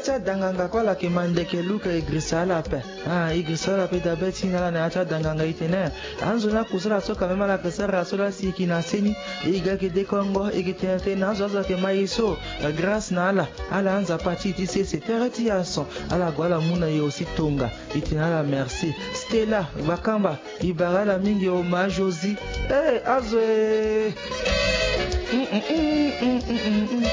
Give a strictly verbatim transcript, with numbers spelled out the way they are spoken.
acha danganga kwa la kemande ke luka igrisala pe ah igrisala pe da beti na na acha danganga itene anzuna kusala soka mema la kasara sola siki na seni iga ke de kongo igitente na zo ke maiso grâce na ala ala anza pati ti se se terati aso ala gwala muna yo sitonga itina la merci Stella bakamba ibagala mingi o majosi eh azwe mm, mm, mm, mm, mm, mm.